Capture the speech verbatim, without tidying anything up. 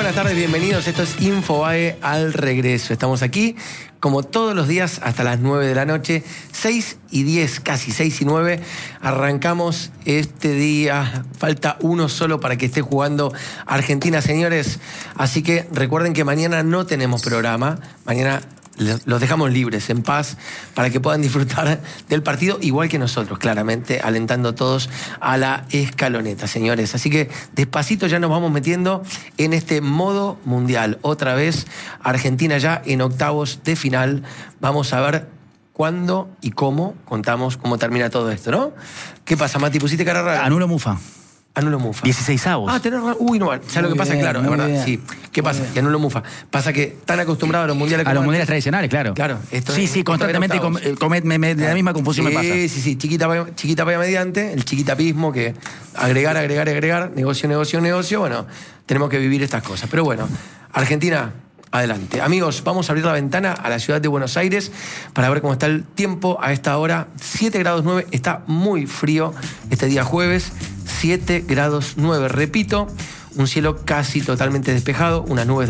buenas tardes, bienvenidos. Esto es Infobae al regreso. Estamos aquí, como todos los días, hasta las nueve de la noche, seis y diez, casi seis y nueve. Arrancamos este día. Falta uno solo para que esté jugando Argentina, señores. Así que recuerden que mañana no tenemos programa. Mañana los dejamos libres, en paz, para que puedan disfrutar del partido, igual que nosotros, claramente, alentando todos a la escaloneta, señores. Así que despacito ya nos vamos metiendo en este modo mundial. Otra vez, Argentina ya en octavos de final. Vamos a ver cuándo y cómo contamos cómo termina todo esto, ¿no? ¿Qué pasa, Mati? ¿Pusiste cara rara? Anulo Mufa. Anulo Mufa. dieciseisavos. Ah, tenés razón. Uy, no, ¿sabes lo que pasa? Bien, Claro, es verdad. bien. Sí. ¿Qué pasa? Que anulo Mufa. Pasa que están acostumbrados a los mundiales. A los mundiales tradicionales, claro. Claro. Esto sí, es, sí, constantemente com, com, me, me, la misma confusión sí, me pasa. Sí, sí, sí. Chiquita, chiquita paya mediante, el chiquitapismo que agregar, agregar, agregar, negocio, negocio, negocio. Bueno, tenemos que vivir estas cosas. Pero bueno, Argentina, adelante. Amigos, vamos a abrir la ventana a la ciudad de Buenos Aires para ver cómo está el tiempo a esta hora. siete grados nueve, está muy frío este día jueves. siete grados nueve, repito, un cielo casi totalmente despejado, unas nubes